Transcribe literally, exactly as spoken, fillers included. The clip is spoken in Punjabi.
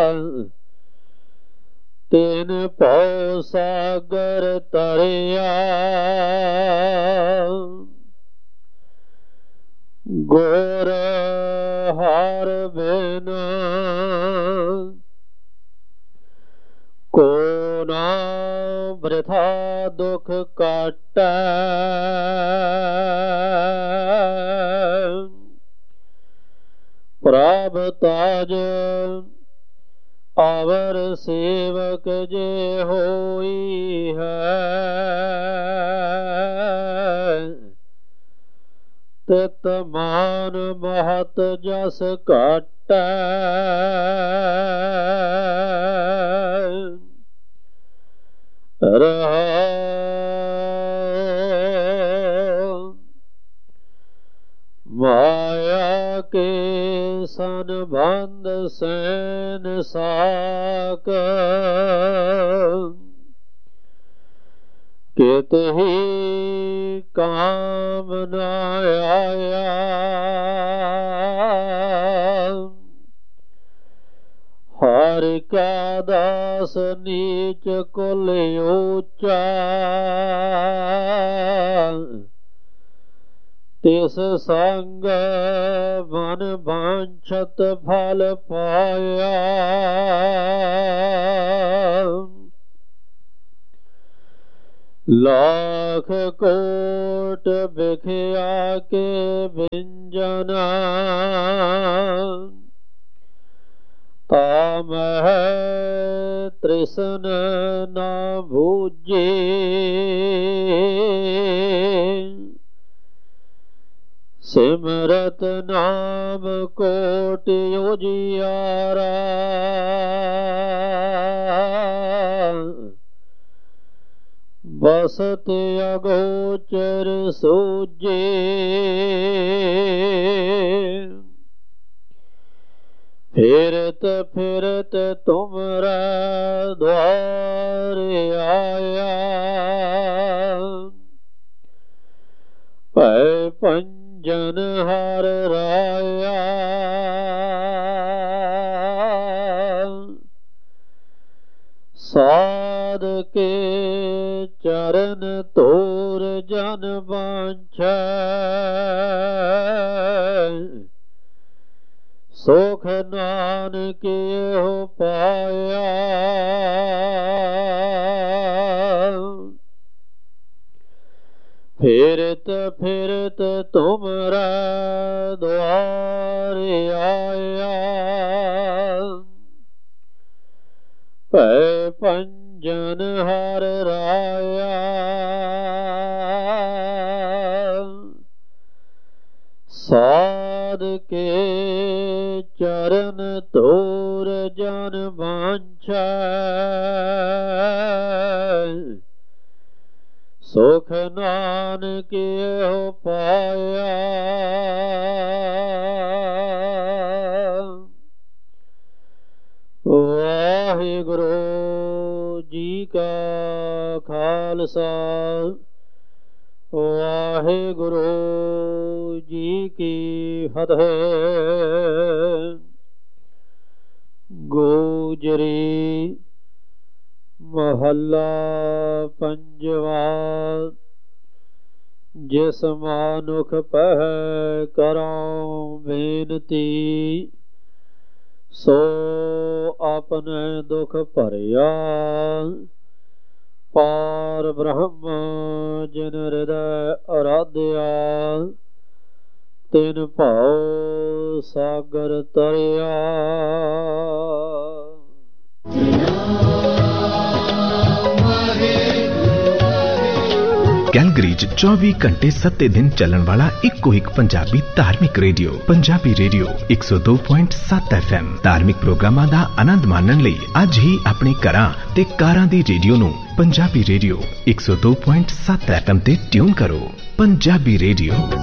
ਤਿਨ ਭਉ ਸਾਗਰ ਤਰਿਆ। ਗੁਰ ਹਰਿ ਬਿਨ ਕੋ ਨਾ ਬ੍ਰਿਥਾ ਦੁਖ ਕਾਟੈ। ਪ੍ਰਭ ਤਾਜ ਆਵਰ ਸੇਵਕ ਜੇ ਹੋਈ ਹੈ। ਤਿਤ ਮਾਨ ਮਹਤ ਜਸ ਘਾਟੈ। ਰਹਾਉ ਮਾਇਆ ਕੇ ਸੰਬੰਧ ਸੈਨ ਸਾਕ। ਕਿਤਹਿ ਕਾਮ ਨ ਆਇਆ। ਹਰਿ ਕਾ ਦਾਸ ਨੀਚ ਕੁਲ ਊਚਾ। ਤਿਸ ਸੰਗ ਮਨ ਵਾਂਛਤ ਫਲ ਪਾਇਆ। ਲਾਖ ਕੋਟ ਬਿਖਿਆ ਕੇ ਬਿੰਜਨਾ। ਤਾ ਮਹਿ ਤ੍ਰਿਸਨ ਨਾ ਬੂਝੇ। ਸਿਮਰਤ ਨਾਮ ਕੋਟਿ ਉਜਿਆਰਾ। ਬਸਤ ਅਗੋਚਰ ਸੂਝੇ। ਫਿਰਤ ਫਿਰਤ ਤੁਮਰਾ ਦੁਆਰ ਆਇਆ। ਭੈ ਭੰਜਨ ਹਰ ਰਾਇਆ। ਸਾਧ ਕੇ ਚਰਨ ਤੋਰ ਜਨ ਵਾਂਛੈ। ਸੁਖ ਨਾਨਕਿਓ ਪਾਇਆ। ਫਿਰਤ ਫਿਰਤ ਤੁਮਰਾ ਦੁਆਰ ਆਇਆ। ਭੈ ਭੰਜਨ ਹਰ ਰਾਇਆ। ਸਾਧ ਕੇ ਚਰਨ ਤੋਰ ਜਨ ਵਾਂਛੈ। ਸੁਖ ਨਾਨਕਿਓ ਪਾਇਆ। ਵਾਹਿਗੁਰੂ ਜੀ ਕਾ ਖਾਲਸਾ ਵਾਹਿਗੁਰੂ ਜੀ ਕੀ ਫਤਿਹ। ਗੋਜਰੀ ਮਹੱਲਾ ਪੰਜਵਾ। ਜਿਸ ਮਾਨੁਖ ਪਹਿ ਕਰਾਂ ਬੇਨਤੀ। ਸੋ ਆਪਣੇ ਦੁਖ ਭਰਿਆ। ਪਾਰ ਬ੍ਰਹਮ ਜਿਨ ਹਿਰਦੈ ਅਰਾਧਿਆ। ਤਿਨ ਭਉ ਸਾਗਰ ਤਰਿਆ। ਕੈਲਗਰੀ ਚ ਚੌਵੀ ਘੰਟੇ ਸੱਤੇ ਦਿਨ ਚੱਲਣ ਵਾਲਾ ਇੱਕੋ ਇੱਕ ਪੰਜਾਬੀ ਧਾਰਮਿਕ ਰੇਡੀਓ ਪੰਜਾਬੀ ਰੇਡੀਓ ਇੱਕ ਸੌ ਦੋ ਪੁਆਇੰਟ ਸੱਤ ਐਫ ਐਮ। ਧਾਰਮਿਕ ਪ੍ਰੋਗਰਾਮਾਂ ਦਾ ਆਨੰਦ ਮਾਣਨ ਲਈ ਅੱਜ ਹੀ ਆਪਣੇ ਘਰਾਂ ਤੇ ਕਾਰਾਂ ਦੀ ਰੇਡੀਓ ਨੂੰ ਪੰਜਾਬੀ ਰੇਡੀਓ ਇੱਕ ਸੌ ਦੋ ਪੁਆਇੰਟ ਸੱਤ ਐਫ ਐਮ ਤੇ ਟਿਊਨ ਕਰੋ। ਪੰਜਾਬੀ ਰੇਡੀਓ।